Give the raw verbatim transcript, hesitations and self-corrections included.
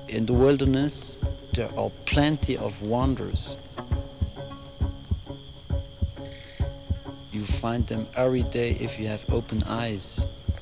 In the wilderness, there are plenty of wonders. You find them every day if you have open eyes.